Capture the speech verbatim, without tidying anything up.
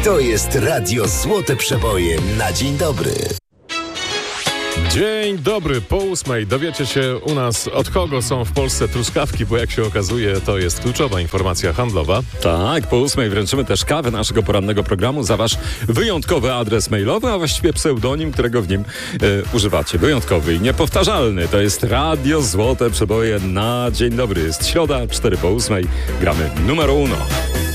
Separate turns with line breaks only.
To jest Radio Złote Przeboje na dzień dobry.
Dzień dobry, po ósmej dowiecie się u nas, od kogo są w Polsce truskawki, bo jak się okazuje, to jest kluczowa informacja handlowa.
Tak, po ósmej wręczymy też kawę naszego porannego programu za wasz wyjątkowy adres mailowy, a właściwie pseudonim, którego w nim e, używacie. Wyjątkowy i niepowtarzalny. To jest Radio Złote Przeboje na dzień dobry. Jest środa, cztery po ósmej. Gramy numero uno.